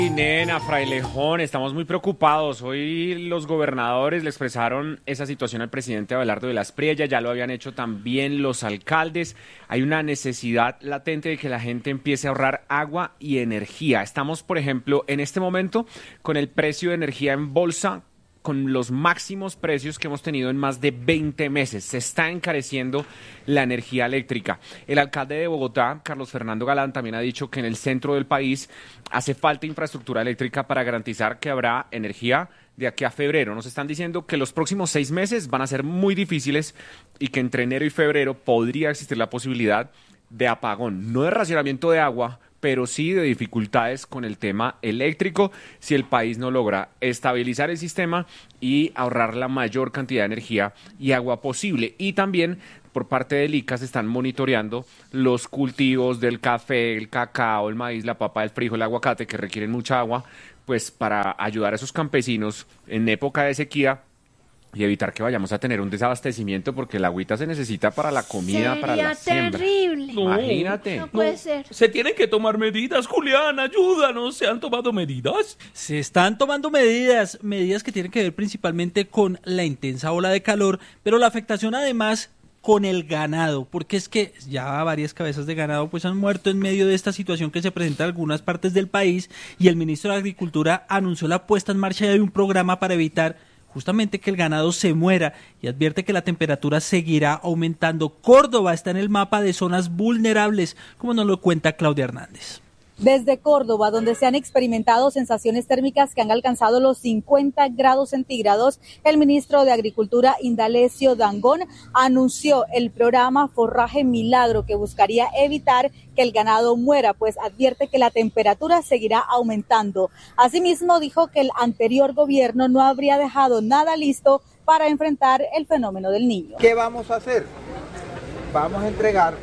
Nena, Frailejón, estamos muy preocupados. Hoy los gobernadores le expresaron esa situación al presidente Abelardo de la Espriella, ya lo habían hecho también los alcaldes. Hay una necesidad latente de que la gente empiece a ahorrar agua y energía. Estamos, por ejemplo, en este momento con el precio de energía en bolsa, con los máximos precios que hemos tenido en más de 20 meses. Se está encareciendo la energía eléctrica. El alcalde de Bogotá, Carlos Fernando Galán, también ha dicho que en el centro del país hace falta infraestructura eléctrica para garantizar que habrá energía de aquí a febrero. Nos están diciendo que los próximos 6 meses van a ser muy difíciles y que entre enero y febrero podría existir la posibilidad de apagón, no de racionamiento de agua, pero sí de dificultades con el tema eléctrico si el país no logra estabilizar el sistema y ahorrar la mayor cantidad de energía y agua posible. Y también por parte del ICA se están monitoreando los cultivos del café, el cacao, el maíz, la papa, el frijol, el aguacate, que requieren mucha agua, pues para ayudar a esos campesinos en época de sequía y evitar que vayamos a tener un desabastecimiento, porque el agüita se necesita para la comida, para la siembra. Terrible. No, Imagínate. No puede ser. Se tienen que tomar medidas, Julián, ayúdanos. ¿Se han tomado medidas? Se están tomando medidas que tienen que ver principalmente con la intensa ola de calor, pero la afectación además con el ganado, porque es que ya varias cabezas de ganado pues han muerto en medio de esta situación que se presenta en algunas partes del país, y el ministro de Agricultura anunció la puesta en marcha de un programa para evitar justamente que el ganado se muera, y advierte que la temperatura seguirá aumentando. Córdoba está en el mapa de zonas vulnerables, como nos lo cuenta Claudia Hernández. Desde Córdoba, donde se han experimentado sensaciones térmicas que han alcanzado los 50 grados centígrados, el ministro de Agricultura, Indalecio Dangond, anunció el programa Forraje Milagro, que buscaría evitar que el ganado muera, pues advierte que la temperatura seguirá aumentando. Asimismo, dijo que el anterior gobierno no habría dejado nada listo para enfrentar el fenómeno del Niño. ¿Qué vamos a hacer? Vamos a entregar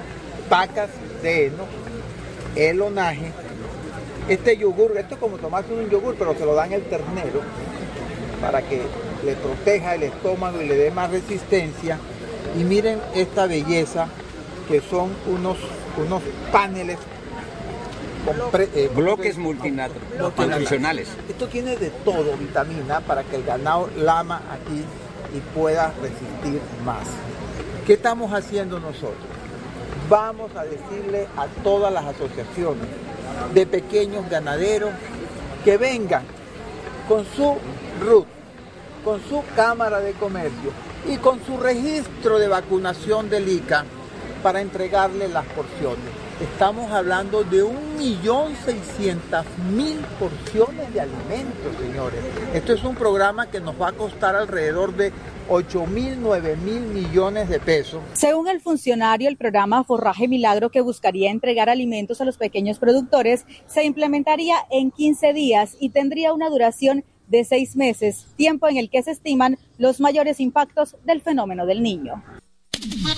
vacas de heno, el onaje, este yogur, esto es como tomarse un yogur, pero se lo dan el ternero para que le proteja el estómago y le dé más resistencia. Y miren esta belleza, que son unos paneles con bloques multinutricionales. Esto tiene de todo, vitamina, para que el ganado lama aquí y pueda resistir más. ¿Qué estamos haciendo nosotros? Vamos a decirle a todas las asociaciones de pequeños ganaderos que vengan con su RUT, con su Cámara de Comercio y con su registro de vacunación del ICA para entregarle las porciones. Estamos hablando de 1.600.000 porciones de alimentos, señores. Esto es un programa que nos va a costar alrededor de 8.000, 9.000 millones de pesos. Según el funcionario, el programa Forraje Milagro, que buscaría entregar alimentos a los pequeños productores, se implementaría en 15 días y tendría una duración de 6 meses, tiempo en el que se estiman los mayores impactos del fenómeno del Niño.